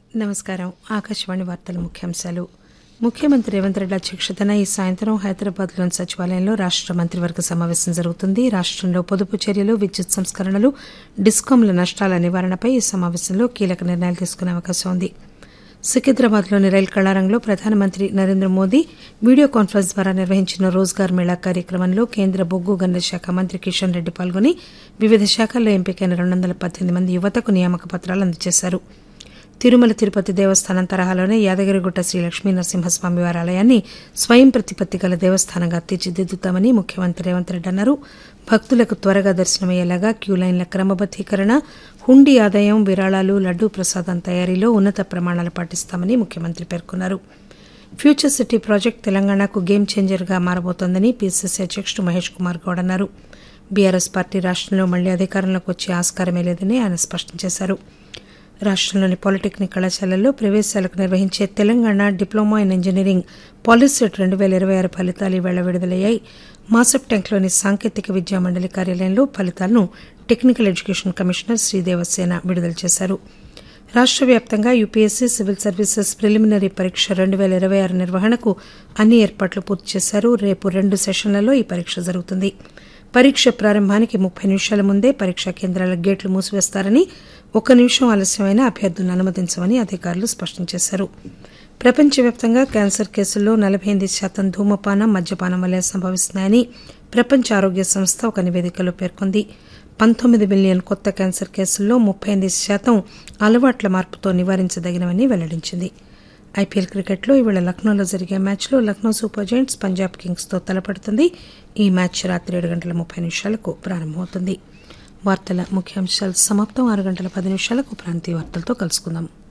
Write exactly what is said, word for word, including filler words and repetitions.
నమస్కారం. ఆకాశవాణి వార్తల ముఖ్యాంశాలు. ముఖ్యమంత్రి రేవంత్ రెడ్డి అధ్యక్షతన ఈ సాయంత్రం హైదరాబాద్లోని సచివాలయంలో రాష్ట మంత్రివర్గ సమావేశం జరుగుతుంది. రాష్టంలో పొదుపు చర్యలు, విద్యుత్ సంస్కరణలు, డిస్కాంల నష్టాల నివారణపై ఈ సమావేశంలో కీలక నిర్ణయాలు తీసుకునే అవకాశం ఉంది. సికింద్రాబాద్లోని రైలు కళారంలో ప్రధానమంత్రి నరేంద్ర మోదీ వీడియో కాన్ఫరెన్స్ ద్వారా నిర్వహించిన రోజ్గార్ మేళా కార్యక్రమంలో కేంద్ర బొగ్గు గనుల శాఖ మంత్రి కిషన్ రెడ్డి పాల్గొని వివిధ శాఖల్లో ఎంపికైన రెండు వందల పద్దెనిమిది మంది యువతకు నియామక పత్రాలు అందజేశారు. తిరుమల తిరుపతి దేవస్థానం తరహాలోనే యాదగిరిగుట్ట శ్రీ లక్ష్మీ నరసింహస్వామి వారి ఆలయాన్ని స్వయం ప్రతిపత్తి గల దేవస్థానంగా తీర్చిదిద్దుతామని ముఖ్యమంత్రి రేవంత్ రెడ్డి అన్నారు. భక్తులకు త్వరగా దర్శనమయ్యేలాగా క్యూలైన్ల క్రమబద్దీకరణ, హుండీ ఆదాయం, విరాళాలు, లడ్డూ ప్రసాదం తయారీలో ఉన్నత ప్రమాణాలు పాటిస్తామని ముఖ్యమంత్రి పేర్కొన్నారు. ఫ్యూచర్ సిటీ ప్రాజెక్టు తెలంగాణకు గేమ్ చేంజర్గా మారబోతోందని పీసీసీ అధ్యకుడు మహేష్ కుమార్ గౌడ్ అన్నారు. బీఆర్ఎస్ పార్టీ రాష్టంలో మళ్లీ అధికారంలోకి వచ్చే ఆస్కారమే లేదని ఆయన స్పష్టం చేశారు. రాష్టంలోని పాలిటెక్నిక్ కళాశాలల్లో ప్రవేశాలకు నిర్వహించే Telangana diploma in engineering POLYCET రెండు పేల ఇరవై ఆరు ఫలితాలు ఈవేళ విడుదలయ్యాయి. మాసప్టెంక్లోని సాంకేతిక విద్యా మండలి కార్యాలయంలో ఫలితాలను టెక్నికల్ ఎడ్యుకేషన్ కమిషనర్ శ్రీదేవసేన విడుదల చేశారు. రాష్ట వ్యాప్తంగా యూపీఎస్సీ సివిల్ సర్వీసెస్ ప్రిలిమినరీ పరీక్ష రెండు పేల ఇరవై ఆరు నిర్వహణకు అన్ని ఏర్పాట్లు పూర్తి చేశారు. రేపు రెండు సెషన్లలో ఈ పరీక్ష జరుగుతుంది. పరీక్ష ప్రారంభానికి ముప్పై నిమిషాల ముందే పరీక్షా కేంద్రాల గేట్లు మూసివేస్తారని, ఒక్క నిమిషం ఆలస్యమైనా అభ్యర్థులను అనుమతించమని అధికారులు స్పష్టం చేశారు. ప్రపంచవ్యాప్తంగా క్యాన్సర్ కేసుల్లో నలబై ఎనిమిది శాతం ధూమపానం, మద్యపానం వల్లే సంభవిస్తున్నాయని ప్రపంచ ఆరోగ్య సంస్థ ఒక నివేదికలో పేర్కొంది. పంతొమ్మిది మిలియన్ కొత్త క్యాన్సర్ కేసుల్లో ముప్పై ఎనిమిది శాతం అలవాట్ల మార్పుతో నివారించదగినవని వెల్లడించింది. ఐపీఎల్ క్రికెట్లో ఈవేళ లక్నోలో జరిగే మ్యాచ్లో Lucknow super giants Punjab Kings తో తలపడుతుంది. ఈ మ్యాచ్ రాత్రి ఏడు గంటల ముప్పై నిమిషాలకు ప్రారంభమవుతుంది. వార్తల ముఖ్యాంశాలు సమాప్తం. ఆరు గంటల పది నిమిషాలకు ప్రాంతీయ వార్తలతో కలుసుకుందాం.